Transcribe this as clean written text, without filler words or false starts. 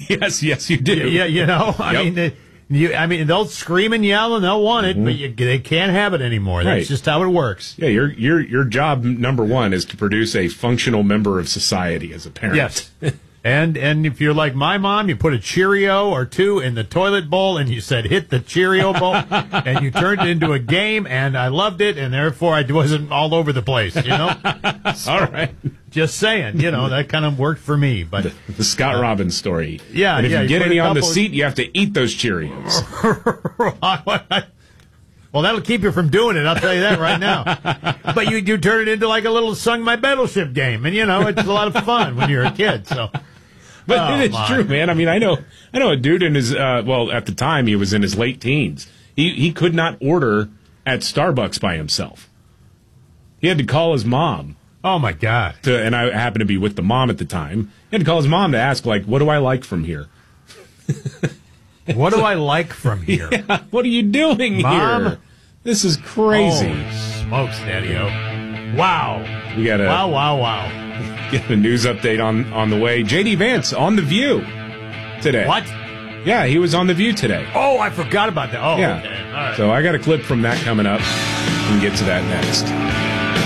Yes, you do. Yeah, Yep. I mean, they'll scream and yell and they'll want it, but they can't have it anymore. That's Right. just how it works. Yeah, your job number one is to produce a functional member of society as a parent. Yes. And if you're like my mom, you put a Cheerio or two in the toilet bowl and you said, hit the Cheerio bowl, and you turned it into a game, and I loved it, and therefore I wasn't all over the place, So, All right. Just saying, that kind of worked for me. But The Scott Robbins story. Yeah, And if yeah, you you get put any a on the couple- seat, you have to eat those Cheerios. Well, that'll keep you from doing it, I'll tell you that right now. But you turn it into like a little Sung My Battleship game, and, it's a lot of fun when you're a kid, so... But it's true, man. I mean, I know a dude in his at the time he was in his late teens. He could not order at Starbucks by himself. He had to call his mom. Oh my God! And I happened to be with the mom at the time. He had to call his mom to ask, like, what do I like from here? What do I like from here? Yeah, what are you doing Mom? here? This is crazy. Holy smokes, Daddy-O. Wow. We got Wow. Get a news update on the way. J.D. Vance on The View today. What? Yeah, he was on The View today. Oh, I forgot about that. Oh, Yeah. okay. All right. So I got a clip from that coming up. We can get to that next.